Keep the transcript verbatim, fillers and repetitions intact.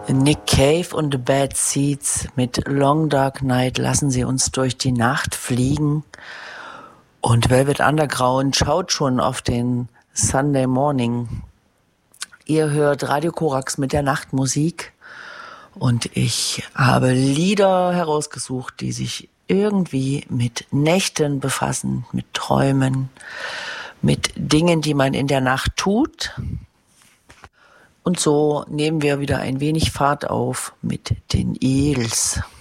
Nick Cave und The Bad Seeds mit Long Dark Night lassen sie uns durch die Nacht fliegen. Und Velvet Underground schaut schon auf den Sunday Morning. Ihr hört Radio Korax mit der Nachtmusik. Und ich habe Lieder herausgesucht, die sich irgendwie mit Nächten befassen, mit Träumen, mit Dingen, die man in der Nacht tut. Und so nehmen wir wieder ein wenig Fahrt auf mit den Eagles.